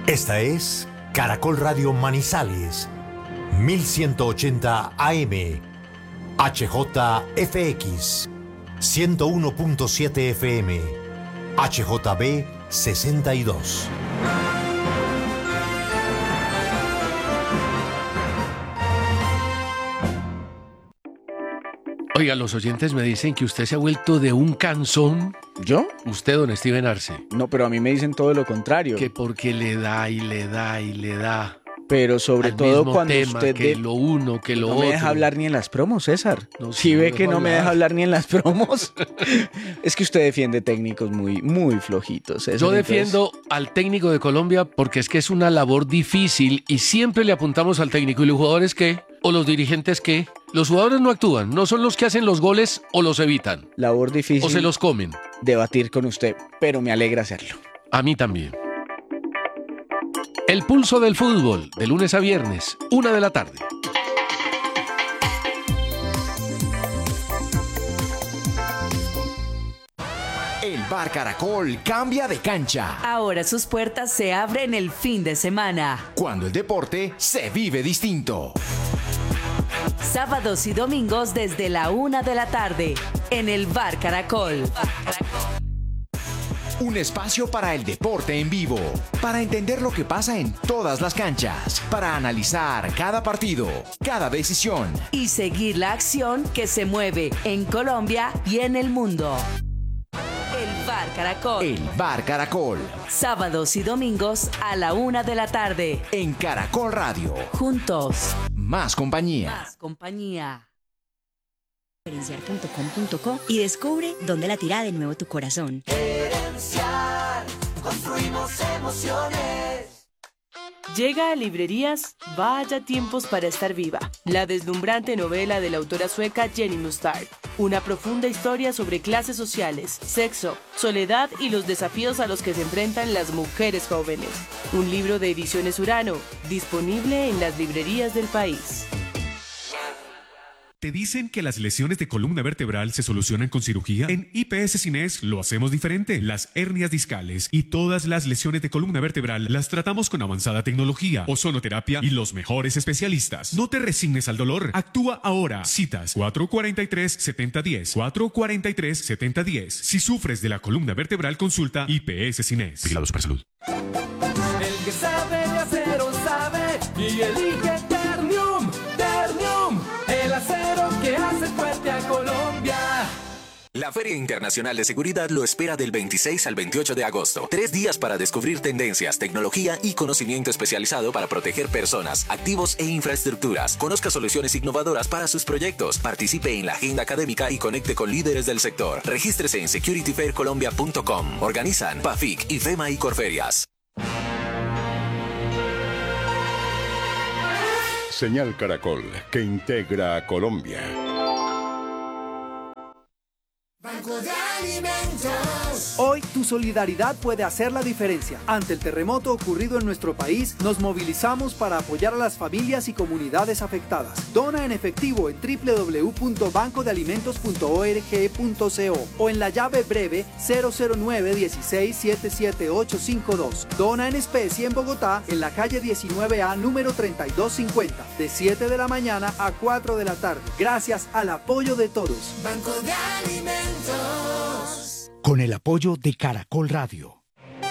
Esta es Caracol Radio Manizales, 1180 AM, HJFX, 101.7 FM, HJB 62. Oiga, los oyentes me dicen que usted se ha vuelto de un cansón. ¿Yo? Usted, don Steven Arce. No, pero a mí me dicen todo lo contrario. Que porque le da y le da y le da. Pero sobre al todo mismo cuando tema, usted... que lo uno, que lo no otro. me deja hablar ni en las promos, César. No, si sí, ve no que dejo no me hablar. deja hablar ni en las promos. Es que usted defiende técnicos muy flojitos, César. Yo entonces- defiendo al técnico de Colombia porque es que es una labor difícil y siempre le apuntamos al técnico. ¿Y los jugadores qué? ¿O los dirigentes qué? Los jugadores no actúan, no son los que hacen los goles o los evitan. Labor difícil O se los comen. debatir con usted, pero me alegra hacerlo. A mí también. El pulso del fútbol, de lunes a viernes, 1 de la tarde. El Bar Caracol cambia de cancha. Ahora sus puertas se abren el fin de semana. Cuando el deporte se vive distinto. Sábados y domingos desde la 1 de la tarde en el Bar Caracol. Un espacio para el deporte en vivo, para entender lo que pasa en todas las canchas, para analizar cada partido, cada decisión. Y seguir la acción que se mueve en Colombia y en el mundo. El Bar Caracol. El Bar Caracol, Sábados y domingos a la 1 de la tarde. en Caracol Radio. Juntos. Más compañía. Más compañía. Diferenciar.com.co y descubre dónde latirá de nuevo tu corazón. Llega a librerías Vaya tiempos para estar viva, la deslumbrante novela de la autora sueca Jenny Mustard. Una profunda historia sobre clases sociales, sexo, soledad y los desafíos a los que se enfrentan las mujeres jóvenes. Un libro de Ediciones Urano, disponible en las librerías del país. ¿Te dicen que las lesiones de columna vertebral se solucionan con cirugía? En IPS Cines lo hacemos diferente. Las hernias discales y todas las lesiones de columna vertebral las tratamos con avanzada tecnología, ozonoterapia y los mejores especialistas. No te resignes al dolor. Actúa ahora. Citas 443-7010. 443-7010. Si sufres de la columna vertebral, consulta IPS Cines. Vigilado Supersalud. El que sabe de acero sabe y elige Ternium. Ternium, el acero que hace fuerte a Colombia. La Feria Internacional de Seguridad lo espera del 26 al 28 de agosto. 3 días para descubrir tendencias, tecnología y conocimiento especializado para proteger personas, activos e infraestructuras. Conozca soluciones innovadoras para sus proyectos. Participe en la agenda académica y conecte con líderes del sector. Regístrese en securityfaircolombia.com. Organizan PAFIC, IFEMA y Corferias. Señal Caracol, que integra a Colombia. Banco de Alimentos. Hoy tu solidaridad puede hacer la diferencia. Ante el terremoto ocurrido en nuestro país, nos movilizamos para apoyar a las familias y comunidades afectadas. Dona en efectivo en www.bancodealimentos.org.co o en la llave breve 009-16-77852. Dona en especie en Bogotá, en la calle 19A, número 3250, de 7 de la mañana a 4 de la tarde. Gracias al apoyo de todos. Banco de Alimentos. Con el apoyo de Caracol Radio.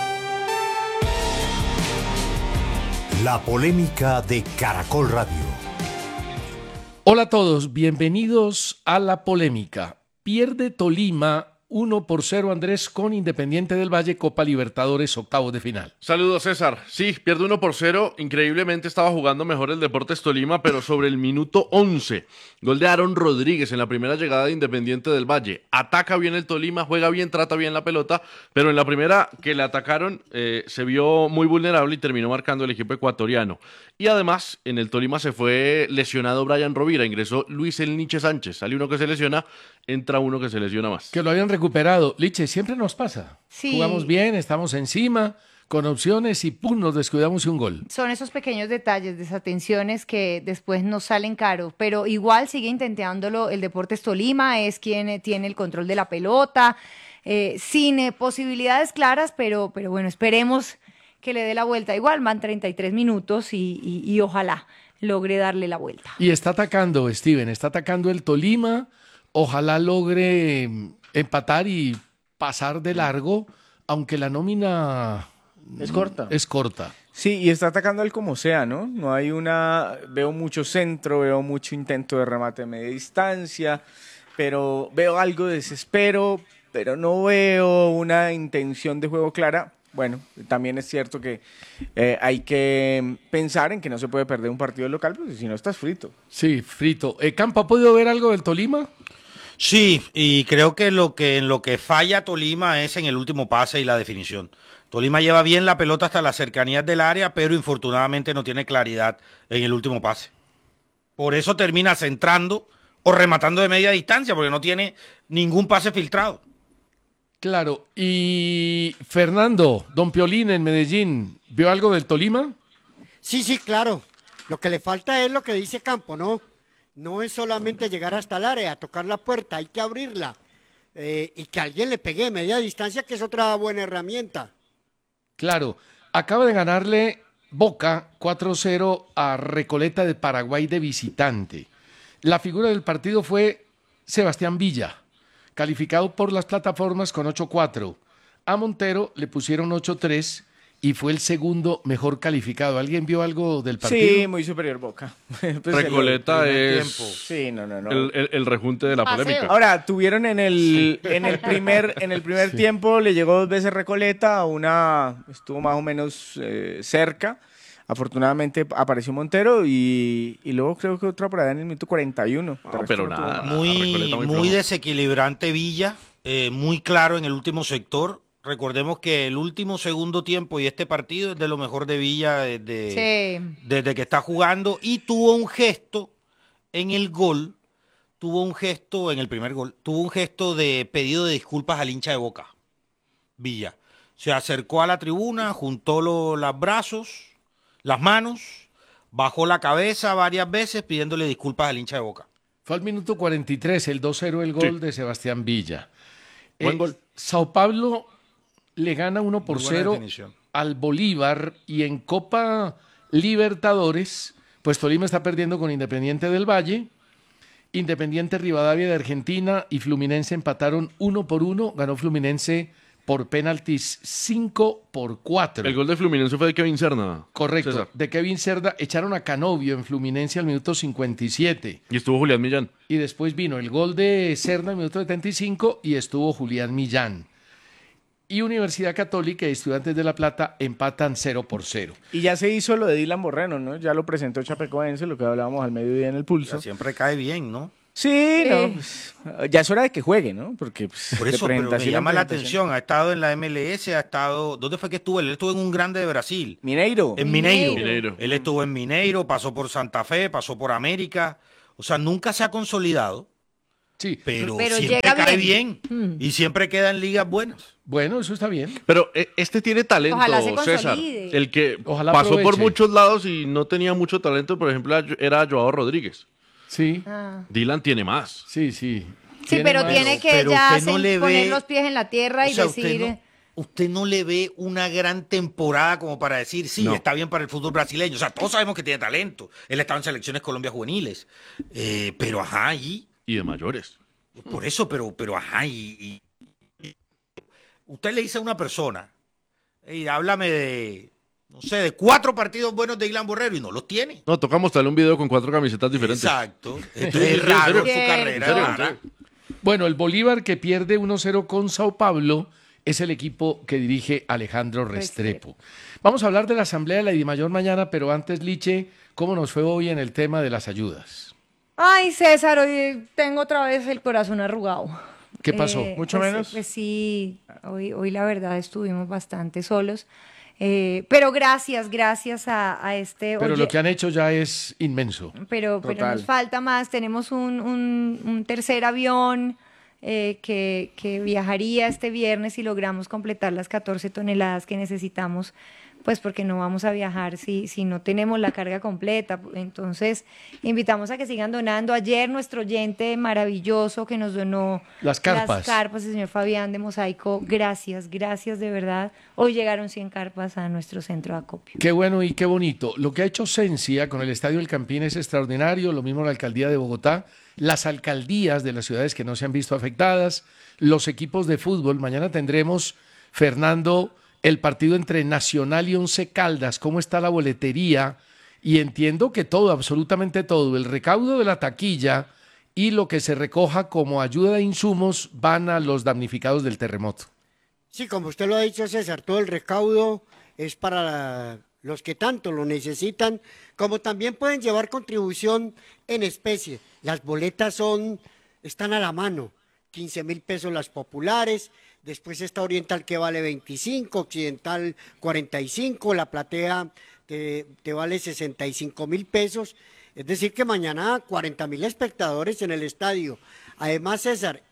La polémica de Caracol Radio. Hola a todos, bienvenidos a La Polémica. Pierde Tolima 1-0, Andrés, con Independiente del Valle, Copa Libertadores, octavos de final. Saludos, César. Sí, pierde 1-0. Increíblemente estaba jugando mejor el Deportes Tolima, pero sobre el minuto 11. Gol de Aaron Rodríguez en la primera llegada de Independiente del Valle. Ataca bien el Tolima, juega bien, trata bien la pelota, pero en la primera que le atacaron se vio muy vulnerable y terminó marcando el equipo ecuatoriano. Y además, en el Tolima se fue lesionado Brian Rovira, ingresó Luis El Niche Sánchez. Sale uno que se lesiona, entra uno que se lesiona más. Que lo habían recuperado. Liche, siempre nos pasa. Sí. Jugamos bien, estamos encima, con opciones y pum, nos descuidamos y un gol. Son esos pequeños detalles, desatenciones que después nos salen caro, pero igual sigue intentándolo el Deportes Tolima, es quien tiene el control de la pelota, sin posibilidades claras, pero bueno, esperemos que le dé la vuelta. Igual van 33 minutos y ojalá logre darle la vuelta. Y está atacando, Steven, está atacando el Tolima. Ojalá logre empatar y pasar de largo, aunque la nómina es corta. Es corta. Sí, y está atacando él como sea, ¿no? No hay veo mucho centro, veo mucho intento de remate de media distancia, pero veo algo de desespero, pero no veo una intención de juego clara. Bueno, también es cierto que hay que pensar en que no se puede perder un partido local, porque si no estás frito. Sí, frito. ¿Campo ha podido ver algo del Tolima? Sí, y creo que en lo que falla Tolima es en el último pase y la definición. Tolima lleva bien la pelota hasta las cercanías del área, pero infortunadamente no tiene claridad en el último pase. Por eso termina centrando o rematando de media distancia, porque no tiene ningún pase filtrado. Claro, y Fernando, don Piolín en Medellín, ¿vio algo del Tolima? Sí, claro. Lo que le falta es lo que dice Campo, ¿no? No es solamente llegar hasta el área, tocar la puerta, hay que abrirla. Y que alguien le pegue de media distancia, que es otra buena herramienta. Claro, acaba de ganarle Boca 4-0 a Recoleta de Paraguay de visitante. La figura del partido fue Sebastián Villa, calificado por las plataformas con 8-4. A Montero le pusieron 8-3 y fue el segundo mejor calificado. ¿Alguien vio algo del partido? Sí, muy superior Boca. Pues Recoleta es sí, no. El rejunte de la polémica. Ahora, tuvieron en el primer tiempo, le llegó 2 veces Recoleta, estuvo más o menos cerca. Afortunadamente apareció Montero y luego creo que otra por allá en el minuto 41. No, pero nada. Muy desequilibrante Villa, muy claro en el último sector. Recordemos que el último segundo tiempo y este partido es de lo mejor de Villa desde que está jugando, y tuvo un gesto en el gol, en el primer gol, tuvo un gesto de pedido de disculpas al hincha de Boca. Villa se acercó a la tribuna, juntó los brazos, las manos, bajó la cabeza varias veces pidiéndole disculpas al hincha de Boca. Fue al minuto 43, el 2-0 el gol de Sebastián Villa. Buen gol. Sao Paulo le gana 1-0 al Bolívar, y en Copa Libertadores, pues Tolima está perdiendo con Independiente del Valle. Independiente Rivadavia de Argentina y Fluminense empataron 1-1. Ganó Fluminense por penaltis 5-4. El gol de Fluminense fue de Kevin Cerda. Correcto, César. de Kevin Cerda. Echaron a Canovio en Fluminense al minuto 57. Y estuvo Julián Millán. Y después vino el gol de Cerda al minuto 75 y estuvo Julián Millán. Y Universidad Católica y Estudiantes de La Plata empatan 0-0. Y ya se hizo lo de Dylan Borreno, ¿no? Ya lo presentó Chapecoense, lo que hablábamos al mediodía en el Pulso. Ya siempre cae bien, ¿no? Sí, no, pues, ya es hora de que juegue, ¿no? Porque pues, por eso, pero me llama la atención. Ha estado en la MLS, ha estado... ¿Dónde fue que estuvo? Él estuvo en un grande de Brasil. Mineiro. En Mineiro. Él estuvo en Mineiro, pasó por Santa Fe, pasó por América. O sea, nunca se ha consolidado. Sí, pero siempre cae bien. Y siempre queda en ligas buenas. Bueno, eso está bien. Pero este tiene talento, Ojalá se César. consolide. El que Ojalá pasó por aproveche. muchos lados y no tenía mucho talento, por ejemplo, era Joao Rodríguez. Sí. Dylan tiene más. Sí. Sí, pero tiene que Pero ya usted no le poner ve- los pies en la tierra y decir... Usted no le ve una gran temporada como para decir, sí, No. está bien para el fútbol brasileño. O sea, todos sabemos que tiene talento. Él estaba en selecciones Colombia juveniles. Pero ajá, y de mayores. por eso, pero ajá, y usted le dice a una persona, háblame de, no sé, de 4 partidos buenos de Dylan Borrero, y no los tiene. No, toca mostrarle un video con 4 camisetas diferentes. Exacto. Esto Sí, es en raro serio. en su carrera. En serio, es en rara. serio. Bueno, el Bolívar, que pierde 1-0 con Sao Paulo, es el equipo que dirige Alejandro Restrepo. Vamos a hablar de la Asamblea de la DIMAYOR mañana, pero antes, Liche, ¿cómo nos fue hoy en el tema de las ayudas? Ay, César, hoy tengo otra vez el corazón arrugado. ¿Qué pasó? ¿Mucho pues, menos? Pues sí, hoy la verdad estuvimos bastante solos. Pero gracias a este... Pero oye, lo que han hecho ya es inmenso. pero Total. nos falta más. Tenemos un tercer avión que viajaría este viernes si logramos completar las 14 toneladas que necesitamos pues porque no vamos a viajar si no tenemos la carga completa. Entonces, invitamos a que sigan donando. Ayer nuestro oyente maravilloso que nos donó las carpas, el señor Fabián de Mosaico, gracias de verdad. Hoy llegaron 100 carpas a nuestro centro de acopio. Qué bueno y qué bonito. Lo que ha hecho Sensia con el Estadio El Campín es extraordinario, lo mismo la Alcaldía de Bogotá, las alcaldías de las ciudades que no se han visto afectadas, los equipos de fútbol. Mañana tendremos, Fernando, el partido entre Nacional y Once Caldas, cómo está la boletería, y entiendo que todo, absolutamente todo, el recaudo de la taquilla y lo que se recoja como ayuda de insumos van a los damnificados del terremoto. Sí, como usted lo ha dicho, César, todo el recaudo es para los que tanto lo necesitan, como también pueden llevar contribución en especie. Las boletas están a la mano, 15.000 pesos las populares. Después está Oriental que vale 25, Occidental 45, la Platea te vale 65.000 pesos. Es decir que mañana 40.000 espectadores en el estadio. Además, César,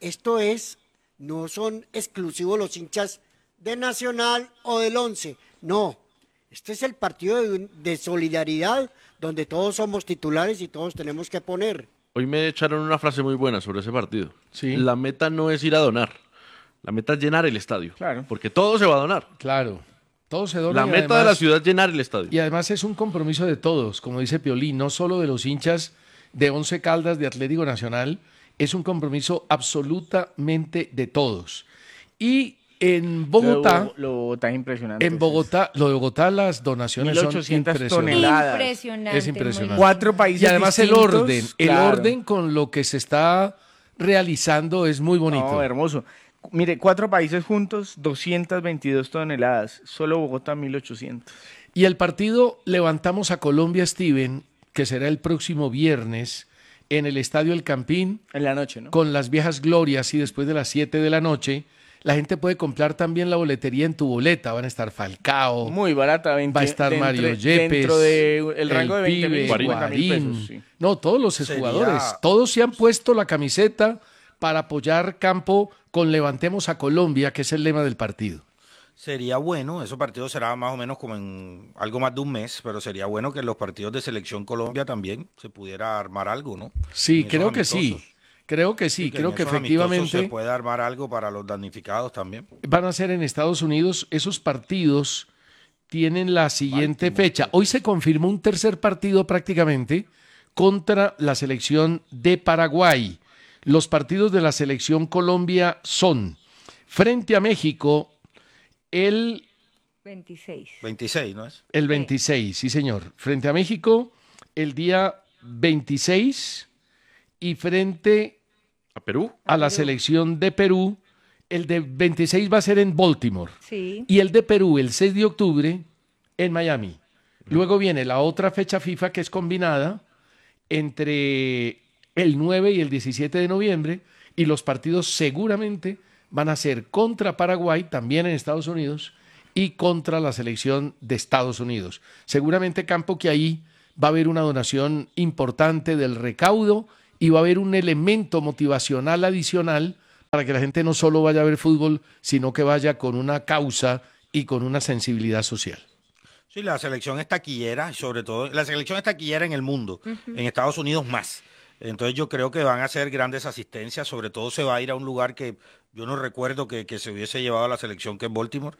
no son exclusivos los hinchas de Nacional o del Once, no. Este es el partido de solidaridad donde todos somos titulares y todos tenemos que poner. Hoy me echaron una frase muy buena sobre ese partido. Sí. La meta no es ir a donar. La meta es llenar el estadio. Claro. Porque todo se va a donar. Claro. Todo se dona. La meta de la ciudad es llenar el estadio. Y además es un compromiso de todos, como dice Piolín, no solo de los hinchas de Once Caldas, de Atlético Nacional, es un compromiso absolutamente de todos. Y en Bogotá... Lo de Bogotá es impresionante. En Bogotá, lo de Bogotá, las donaciones son 1.800 toneladas. Impresionante. Es impresionante. 4 países y además distintos, el orden con lo que se está realizando es muy bonito. No, hermoso. Mire, 4 países juntos, 222 toneladas. Solo Bogotá, 1.800. Y el partido Levantamos a Colombia, Steven, que será el próximo viernes en el Estadio El Campín. En la noche, ¿no? Con las viejas glorias y después de las 7 de la noche. La gente puede comprar también la boletería en tu boleta. Van a estar Falcao. Muy barata. Va a estar Mario Yepes. Dentro del rango de 20.000, Pibe, 40.000 pesos. Sí. No, todos los jugadores. Todos se han puesto la camiseta para apoyar campo con Levantemos a Colombia, que es el lema del partido. Sería bueno, esos partidos será más o menos como en algo más de un mes, pero sería bueno que en los partidos de Selección Colombia también se pudiera armar algo, ¿no? Sí, creo que sí. Creo que sí, creo que efectivamente se puede armar algo para los damnificados también. Van a ser en Estados Unidos. Esos partidos tienen la siguiente fecha. Hoy se confirmó un tercer partido prácticamente contra la selección de Paraguay. Los partidos de la selección Colombia son frente a México el 26. 26, ¿no es? El 26, sí señor. Frente a México el día 26 y frente a Perú, a la selección de Perú, el de 26 va a ser en Baltimore. Sí. Y el de Perú el 6 de octubre en Miami. Luego viene la otra fecha FIFA que es combinada entre el 9 y el 17 de noviembre, y los partidos seguramente van a ser contra Paraguay, también en Estados Unidos, y contra la selección de Estados Unidos. Seguramente, Campo, que ahí va a haber una donación importante del recaudo y va a haber un elemento motivacional adicional para que la gente no solo vaya a ver fútbol, sino que vaya con una causa y con una sensibilidad social. Sí, la selección es taquillera, sobre todo, la selección es taquillera en el mundo, en Estados Unidos más. Entonces yo creo que van a hacer grandes asistencias, sobre todo se va a ir a un lugar que yo no recuerdo que se hubiese llevado a la selección, que es Baltimore,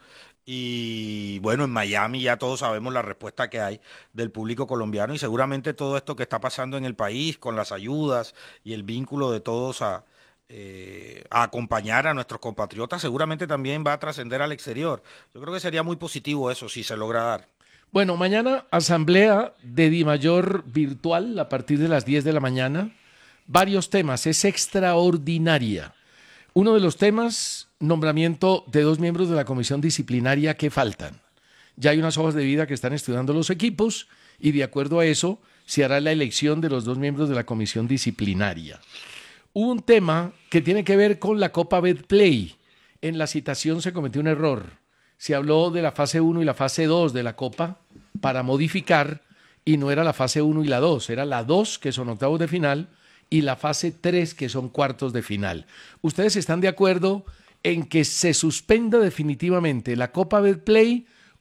y bueno, en Miami ya todos sabemos la respuesta que hay del público colombiano, y seguramente todo esto que está pasando en el país, con las ayudas y el vínculo de todos a acompañar a nuestros compatriotas, seguramente también va a trascender al exterior. Yo creo que sería muy positivo eso si se logra dar. Bueno, mañana asamblea de Dimayor virtual a partir de las 10 de la mañana. Varios temas, es extraordinaria. Uno de los temas, nombramiento de 2 miembros de la comisión disciplinaria que faltan. Ya hay unas hojas de vida que están estudiando los equipos y de acuerdo a eso se hará la elección de los 2 miembros de la comisión disciplinaria. Hubo un tema que tiene que ver con la Copa Betplay. En la citación se cometió un error. Se habló de la fase 1 y la fase 2 de la Copa para modificar, y no era la fase 1 y la 2, era la 2, que son octavos de final, y la fase 3, que son cuartos de final. ¿Ustedes están de acuerdo en que se suspenda definitivamente la Copa Betplay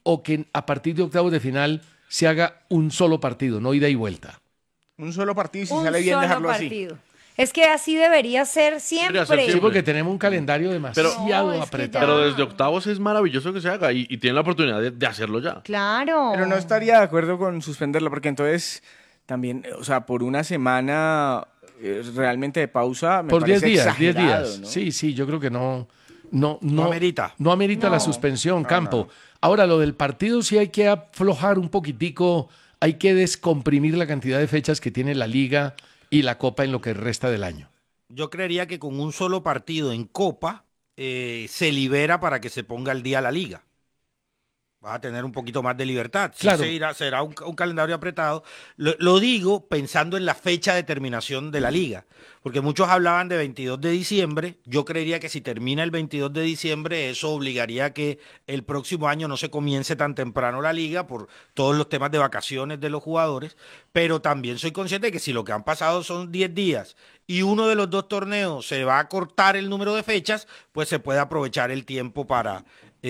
o que a partir de octavos de final se haga un solo partido, no ida y vuelta? Un solo partido y si Un sale bien solo dejarlo partido. Es que así debería ser siempre. Sí, porque tenemos un calendario demasiado apretado. Pero desde octavos es maravilloso que se haga y tienen la oportunidad de hacerlo ya. Claro. Pero no estaría de acuerdo con suspenderlo, porque entonces también, o sea, por una semana realmente de pausa me por 10 parece días, 10 exagerado, días. ¿no? Sí, yo creo que no amerita. No amerita la suspensión, Campo. Ahora, lo del partido sí hay que aflojar un poquitico, hay que descomprimir la cantidad de fechas que tiene la Liga y la Copa en lo que resta del año. Yo creería que con un solo partido en Copa se libera para que se ponga al día la Liga. Vas a tener un poquito más de libertad. Sí, Claro. será un calendario apretado. Lo digo pensando en la fecha de terminación de la Liga, porque muchos hablaban de 22 de diciembre. Yo creería que si termina el 22 de diciembre, eso obligaría a que el próximo año no se comience tan temprano la Liga por todos los temas de vacaciones de los jugadores, pero también soy consciente de que si lo que han pasado son 10 días y uno de los dos torneos se va a cortar el número de fechas, pues se puede aprovechar el tiempo para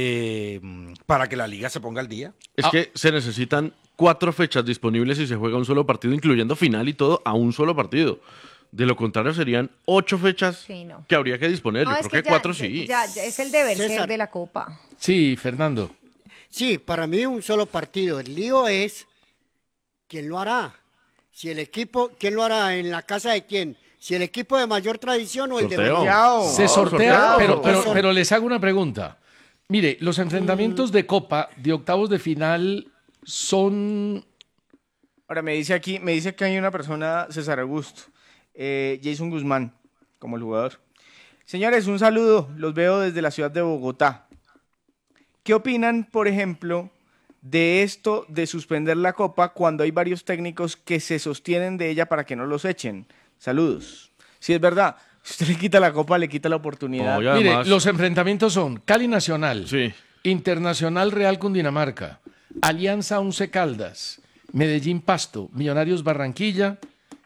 que la Liga se ponga al día. Es que se necesitan 4 fechas disponibles y se juega un solo partido, incluyendo final y todo, a un solo partido. De lo contrario, serían 8 fechas que habría que disponer. No, Yo es creo que ya- 4 sí. ya es el deber ser César. de la Copa. Sí, Fernando. Sí, para mí un solo partido. El lío es quién lo hará. Si el equipo, ¿quién lo hará? ¿En la casa de quién? Si el equipo de mayor tradición o el de mayor. Se sortea, sorteado. pero les hago una pregunta. Mire, los enfrentamientos de Copa, de octavos de final, son... Ahora me dice que hay una persona, César Augusto, Jason Guzmán, como el jugador. Señores, un saludo, los veo desde la ciudad de Bogotá. ¿Qué opinan, por ejemplo, de esto de suspender la Copa cuando hay varios técnicos que se sostienen de ella para que no los echen? Saludos. Si es verdad, si usted le quita la Copa, le quita la oportunidad. Mire, los enfrentamientos son Cali Nacional, Internacional Real Cundinamarca, Alianza Once Caldas, Medellín Pasto, Millonarios Barranquilla,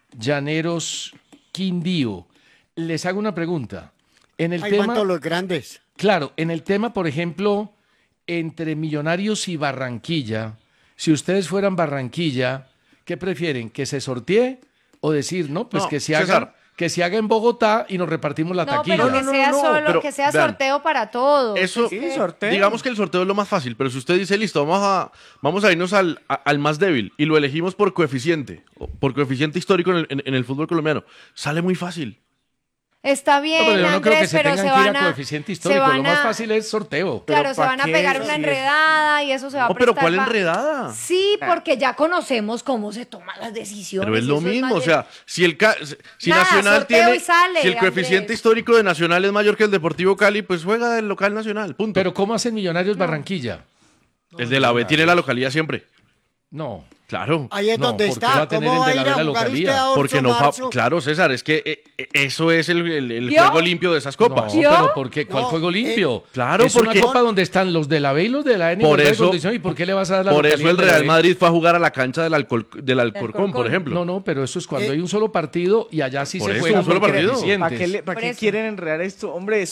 Llaneros Quindío. Les hago una pregunta. En el Ahí tema, van todos los grandes. Claro, en el tema, por ejemplo, entre Millonarios y Barranquilla, si ustedes fueran Barranquilla, ¿qué prefieren? ¿Que se sortee o decir, no, pues No, que se César. haga... Que se haga en Bogotá y nos repartimos la No, taquilla. pero que sea solo, pero que sea vean, sorteo para todos. Eso, digamos que el sorteo es lo más fácil, pero si usted dice, listo, vamos a irnos al más débil y lo elegimos por coeficiente histórico en el fútbol colombiano, sale muy fácil. Está bien, No, pero yo no creo que Andrés, se pero tengan se que ir van a a... coeficiente histórico. Lo más fácil es sorteo. Claro, se van a pegar una enredada y eso se va a No, pero prestar ¿cuál pa- enredada? Sí, porque ya conocemos cómo se toman las decisiones. Pero es y lo eso mismo, más o sea, si Nada, Nacional sorteo tiene, y sale, si el coeficiente Andrés. histórico de Nacional es mayor que el Deportivo Cali, pues juega del local Nacional, punto. Pero ¿cómo hacen Millonarios Barranquilla? El de la B tiene la localidad siempre. No. Claro. Ahí es No, donde ¿por qué está. va a tener ¿Cómo el va de a la ir a Vera jugar usted localía? a 8 Porque no, marzo? claro, César, es que eso es el ¿Yo? juego limpio de esas copas. No, pero ¿por qué? ¿Cuál juego limpio? Claro, es porque una copa donde están los de la B y los de la N. Por en igualdad de eso- condición. ¿Y por qué le vas a dar la Por eso localidad el de la Real B? Madrid fue a jugar a la cancha del Alcorcón, por ejemplo. No, pero eso es cuando hay un solo partido y allá sí Por se eso, juega un solo por partido. coeficientes. ¿Para qué quieren enredar esto? Hombre,